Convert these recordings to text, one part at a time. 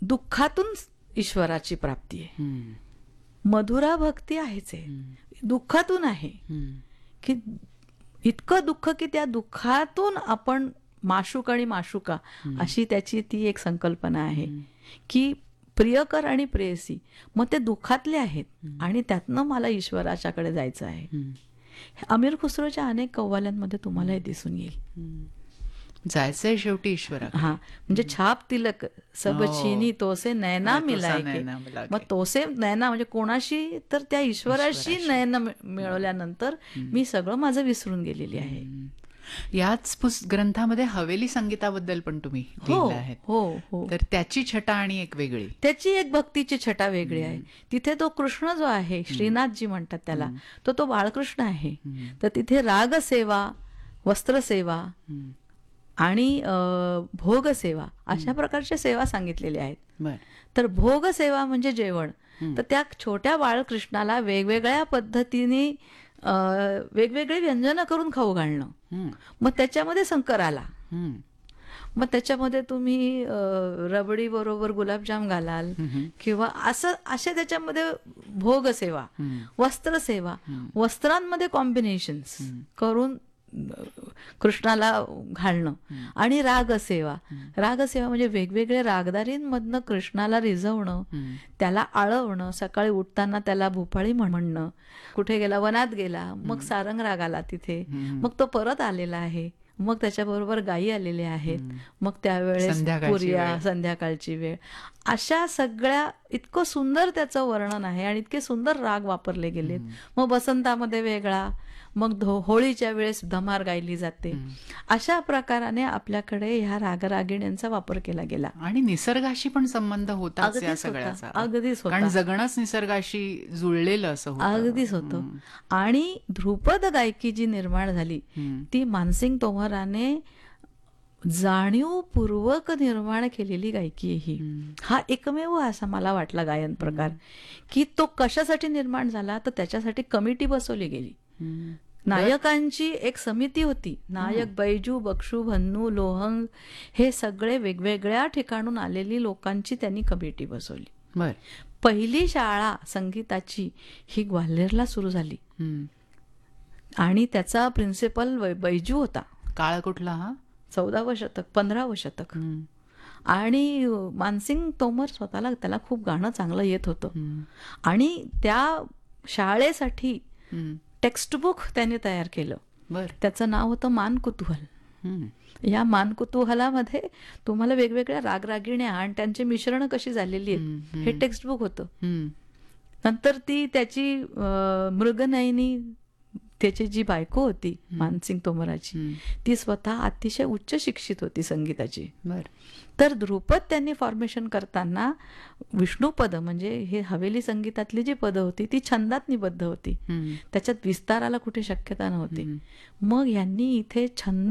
दुःखातून ईश्वराची प्राप्ती आहे. मधुरा भक्ती आहेच आहे, दुःखातून आहे. की इतकं दुःख की त्या दुःखातून आपण माशुक आणि माशुका अशी त्याची ती एक संकल्पना आहे की प्रियकर आणि प्रेयसी, मग ते दुःखातले आहेत आणि त्यातनं मला ईश्वराच्याकडे जायचं आहे. अमीर खुसरोच्या अनेक कव्वाल्यांमध्ये तुम्हाला हे दिसून येईल. जायचंय शेवटी ईश्वरा. हा, म्हणजे छाप तिलक सब छीनी तोसे नैना मिलायके. मग तोसे नैना म्हणजे कोणाशी, तर त्या ईश्वराशी नयन मिळवल्यानंतर मी सगळं माझं विसरून गेलेली आहे. याच ग्रंथामध्ये हवेली संगीताबद्दल पण तुम्ही लिहिलं आहे. हो. तर त्याची छटा आणि एक वेगळी, त्याची एक भक्तीची छटा वेगळी आहे. तिथे तो कृष्ण जो आहे, श्रीनाथजी म्हणतात त्याला, तो बाळकृष्ण आहे. तर तिथे रागसेवा, वस्त्रसेवा आणि भोगसेवा अशा प्रकारच्या सेवा सांगितलेल्या आहेत. तर भोगसेवा म्हणजे जेवण. तर त्या छोट्या बाळकृष्णाला वेगवेगळ्या पद्धतीने वेगवेगळे व्यंजन करून खाऊ घालणं. मग त्याच्यामध्ये शंकर आला. मग त्याच्यामध्ये तुम्ही रबडी बरोबर गुलाबजाम घालाल किंवा असे त्याच्यामध्ये भोगसेवा, वस्त्रसेवा, वस्त्रांमध्ये कॉम्बिनेशन्स करून कृष्णाला घालणं. आणि रागसेवा म्हणजे वेगवेगळ्या रागदारींमधनं कृष्णाला रिझवणं, त्याला आळवणं, सकाळी उठताना त्याला भूपाळी म्हणणं, कुठे गेला, वनात गेला, मग सारंग राग आला तिथे, मग तो परत आलेला आहे, मग त्याच्याबरोबर गायी आलेल्या आहेत, मग त्यावेळेस पुर्या, संध्याकाळची वेळ, अशा सगळ्या इतकं सुंदर त्याचं वर्णन आहे आणि इतके सुंदर राग वापरले गेलेत. मग बसंतामध्ये वेगळा, मग होळीच्या वेळेस धमार गायली जाते. अशा प्रकाराने आपल्याकडे ह्या रागरागिण्यांचा वापर केला गेला. आणि निसर्गाशी पण संबंध होता सगळ्याचा. अगदीच होता, कारण जगणंच निसर्गाशी जुळलेलं असं होतं. अगदीच होतं. आणि ध्रुपद गायकी जी निर्माण झाली ती मानसिंग तोमराने जाणीवपूर्वक निर्माण केलेली गायकी ही. हा एकमेव असा मला वाटला गायन प्रकार की तो कशासाठी निर्माण झाला, तर त्याच्यासाठी कमिटी बसवली गेली. नायकांची एक समिती होती. नायक बैजू, बक्षू, भन्नू, लोहंग हे सगळे वेगवेगळ्या ठिकाणून आलेली लोकांची त्यांनी कमिटी बसवली. पहिली शाळा संगीताची ही ग्वाल्हेरला सुरू झाली आणि त्याचा प्रिन्सिपल बैजू होता. काळ कुठला हा? 14वे शतक, 15वे शतक. आणि मानसिंग तोमर स्वतःला, त्याला खूप गाणं चांगलं येत होतं आणि त्या शाळेसाठी टेक्स्टबुक त्याने तयार केलं. त्याचं नाव होतं मान कुतूहल. या मान कुतूहलामध्ये तुम्हाला वेगवेगळ्या रागरागिण्या आणि त्यांची मिश्रण कशी झालेली आहेत हे टेक्स्टबुक होतं. नंतर ती त्याची मृगनयनी, त्याची जी बायको होती मानसिंग तोमराची, ती स्वतः अतिशय उच्च शिक्षित होती संगीताची. तर ध्रुपद त्यांनी फॉर्मेशन करताना विष्णुपद म्हणजे हे हवेली संगीतातली जी पदं होती ती छंदात निबद्ध होती, त्याच्यात विस्ताराला कुठे शक्यता नव्हती. मग यांनी इथे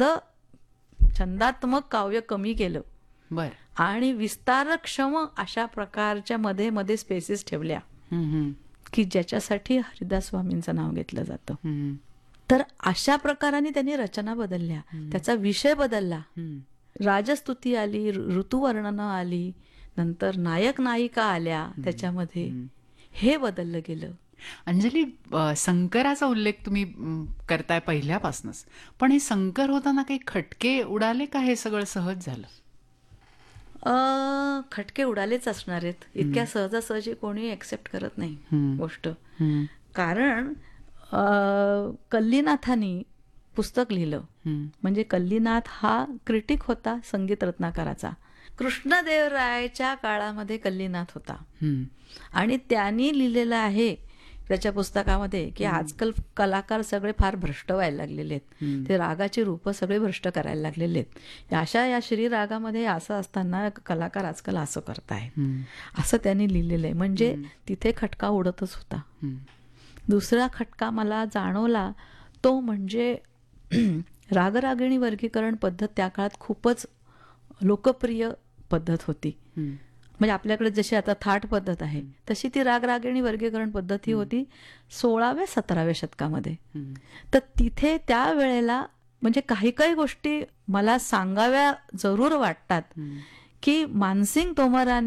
छंदात्मक काव्य कमी केलं आणि विस्तारक्षम अशा प्रकारच्या मध्ये मध्ये स्पेसेस ठेवल्या की ज्याच्यासाठी हरिदास स्वामींचं नाव घेतलं जातं. तर अशा प्रकाराने त्यांनी रचना बदलल्या, त्याचा विषय बदलला, राजस्तुती आली, ऋतुवर्णनं आली, नंतर नायक नायिका आल्या त्याच्यामध्ये, हे बदललं गेलं. अंजली, शंकराचा उल्लेख तुम्ही करताय पहिल्यापासूनच, पण हे शंकर होताना काही खटके उडाले का हे सगळं सहज झालं? खटके उडालेच असणार आहेत. इतक्या सहजासहजी कोणी एक्सेप्ट करत नाही गोष्ट. कारण कल्लीनाथांनी पुस्तक लिहिलं, म्हणजे कल्लीनाथ हा क्रिटिक होता संगीत रत्नाकराचा. कृष्णदेवरायाच्या काळामध्ये कल्लीनाथ होता आणि त्यांनी लिहिलेलं आहे त्याच्या पुस्तकामध्ये की आजकाल कलाकार सगळे फार भ्रष्ट व्हायला लागलेले आहेत, ते रागाची रूपं सगळे भ्रष्ट करायला लागलेले आहेत. अशा या श्रीरागामध्ये असं असताना कलाकार आजकाल असं करतायत, असं त्यांनी लिहिलेलं आहे. म्हणजे तिथे खटका उडतच होता. दुसरा खटका मला जाणवला तो म्हणजे रागरागिणी वर्गीकरण पद्धत त्या काळात खूपच लोकप्रिय पद्धत होती. म्हणजे आपल्याकडे जशी आता थाट पद्धत आहे तशी ती रागरागिणी वर्गीकरण पद्धत ही होती 16व्या 17व्या शतकामध्ये. तर तिथे त्या वेळेला म्हणजे काही काही गोष्टी मला सांगाव्या जरूर वाटतात की मानसिंग तोमराने